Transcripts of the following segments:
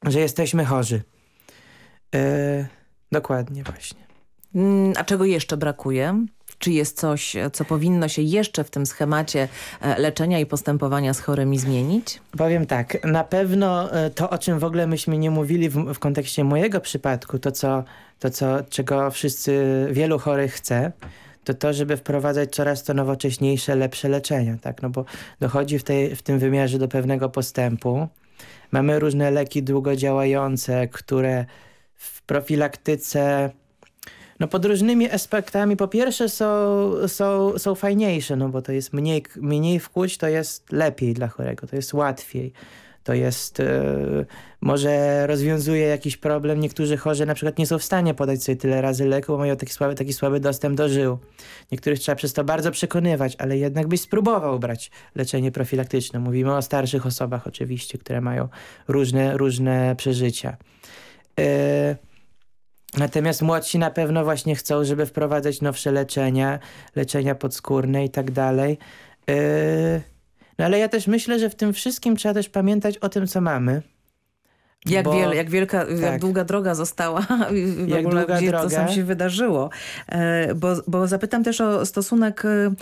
że jesteśmy chorzy. Dokładnie właśnie. A czego jeszcze brakuje? Czy jest coś, co powinno się jeszcze w tym schemacie leczenia i postępowania z chorymi zmienić? Powiem tak, na pewno to, o czym w ogóle myśmy nie mówili w kontekście mojego przypadku, czego wielu chorych chce, to żeby wprowadzać coraz to nowocześniejsze, lepsze leczenia, tak? No bo dochodzi w tym wymiarze do pewnego postępu. Mamy różne leki długodziałające, które w profilaktyce pod różnymi aspektami po pierwsze są fajniejsze, no bo to jest mniej wkłuć, to jest lepiej dla chorego, to jest łatwiej. To jest, może rozwiązuje jakiś problem. Niektórzy chorzy na przykład nie są w stanie podać sobie tyle razy leku, bo mają taki słaby dostęp do żył. Niektórych trzeba przez to bardzo przekonywać, ale jednak byś spróbował brać leczenie profilaktyczne. Mówimy o starszych osobach oczywiście, które mają różne przeżycia. Natomiast młodsi na pewno właśnie chcą, żeby wprowadzać nowsze leczenia podskórne i tak dalej. No ale ja też myślę, że w tym wszystkim trzeba też pamiętać o tym, co mamy. Jak długa droga została w ogóle, co tam się wydarzyło. Bo zapytam też o stosunek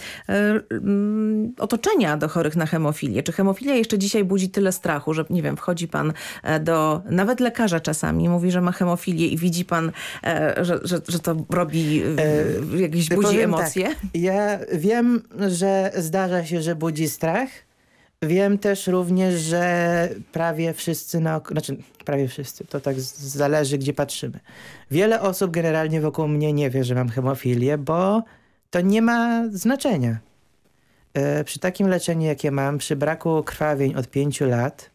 otoczenia do chorych na hemofilię. Czy hemofilia jeszcze dzisiaj budzi tyle strachu, że nie wiem, wchodzi pan do nawet lekarza czasami, mówi, że ma hemofilię i widzi pan, że to robi budzi emocje? Tak, ja wiem, że zdarza się, że budzi strach. Wiem też również, że prawie wszyscy prawie wszyscy, to tak zależy, gdzie patrzymy. Wiele osób generalnie wokół mnie nie wie, że mam hemofilię, bo to nie ma znaczenia. Przy takim leczeniu, jakie mam, przy braku krwawień od 5 lat,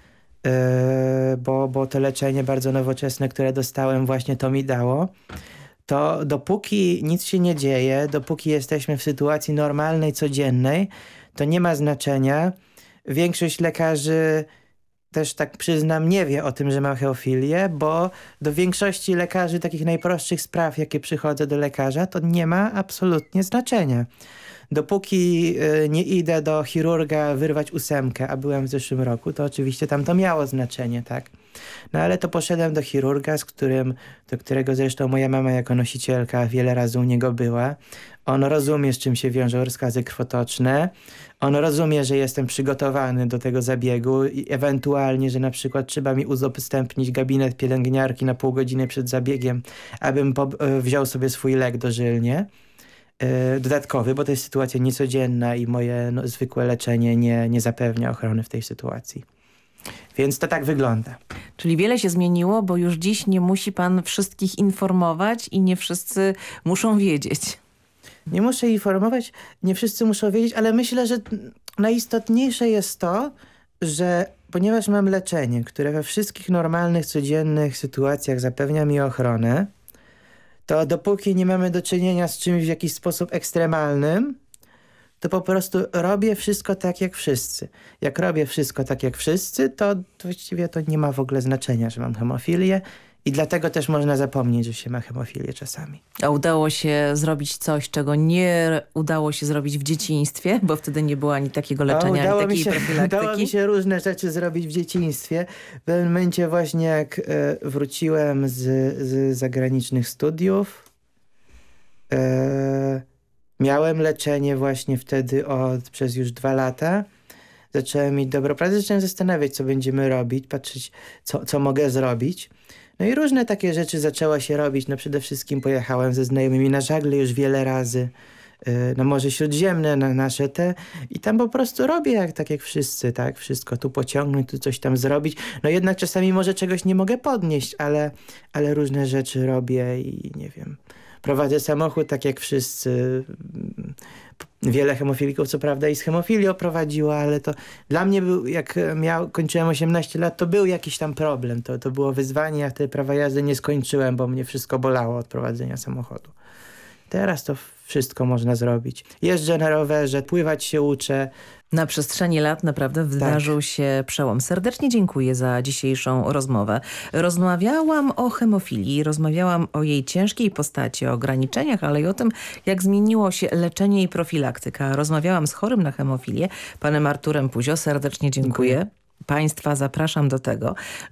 bo to leczenie bardzo nowoczesne, które dostałem, właśnie to mi dało, to dopóki nic się nie dzieje, dopóki jesteśmy w sytuacji normalnej, codziennej, to nie ma znaczenia. Większość lekarzy, też tak przyznam, nie wie o tym, że mam hemofilię, bo do większości lekarzy takich najprostszych spraw, jakie przychodzę do lekarza, to nie ma absolutnie znaczenia. Dopóki nie idę do chirurga wyrwać 8, a byłem w zeszłym roku, to oczywiście tam to miało znaczenie, tak? No ale to poszedłem do chirurga, do którego zresztą moja mama jako nosicielka wiele razy u niego była. On rozumie, z czym się wiążą rozkazy krwotoczne. On rozumie, że jestem przygotowany do tego zabiegu i ewentualnie, że na przykład trzeba mi udostępnić gabinet pielęgniarki na pół godziny przed zabiegiem, abym wziął sobie swój lek dożylnie. Dodatkowy, bo to jest sytuacja niecodzienna i moje zwykłe leczenie nie zapewnia ochrony w tej sytuacji. Więc to tak wygląda. Czyli wiele się zmieniło, bo już dziś nie musi pan wszystkich informować i nie wszyscy muszą wiedzieć. Nie muszę informować, nie wszyscy muszą wiedzieć, ale myślę, że najistotniejsze jest to, że ponieważ mam leczenie, które we wszystkich normalnych, codziennych sytuacjach zapewnia mi ochronę, to dopóki nie mamy do czynienia z czymś w jakiś sposób ekstremalnym, to po prostu robię wszystko tak jak wszyscy. Jak robię wszystko tak jak wszyscy, to właściwie to nie ma w ogóle znaczenia, że mam hemofilię i dlatego też można zapomnieć, że się ma hemofilię czasami. A udało się zrobić coś, czego nie udało się zrobić w dzieciństwie, bo wtedy nie było ani takiego leczenia, ani takiej profilaktyki? Udało mi się różne rzeczy zrobić w dzieciństwie. W pewnym momencie właśnie jak wróciłem z zagranicznych studiów, miałem leczenie właśnie wtedy przez już 2 lata. Zacząłem mieć dobrą pracę, zacząłem zastanawiać, co będziemy robić, patrzeć, co mogę zrobić. No i różne takie rzeczy zaczęło się robić. No przede wszystkim pojechałem ze znajomymi na żagle już wiele razy, na Morze Śródziemne, na nasze i tam po prostu robię tak jak wszyscy, tak? Wszystko tu pociągnąć, tu coś tam zrobić. No jednak czasami może czegoś nie mogę podnieść, ale różne rzeczy robię i nie wiem. Prowadzę samochód tak jak wszyscy. Wiele hemofilików co prawda i z hemofilią prowadziło, ale to dla mnie był, jak kończyłem 18 lat, to był jakiś tam problem. To było wyzwanie, ja wtedy prawa jazdy nie skończyłem, bo mnie wszystko bolało od prowadzenia samochodu. Teraz to wszystko można zrobić. Jeżdżę na rowerze, pływać się uczę. Na przestrzeni lat naprawdę wydarzył się przełom. Serdecznie dziękuję za dzisiejszą rozmowę. Rozmawiałam o hemofilii, rozmawiałam o jej ciężkiej postaci, o ograniczeniach, ale i o tym, jak zmieniło się leczenie i profilaktyka. Rozmawiałam z chorym na hemofilię, panem Arturem Puzio. Serdecznie dziękuję. Państwa zapraszam do tego,